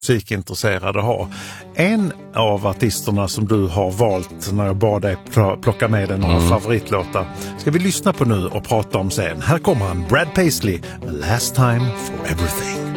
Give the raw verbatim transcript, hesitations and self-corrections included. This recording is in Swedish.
musikintresserade ha. En av artisterna som du har valt när jag bad dig plocka med dig några mm. favoritlåtar ska vi lyssna på nu och prata om sen. Här kommer han, Brad Paisley, The Last Time for Everything.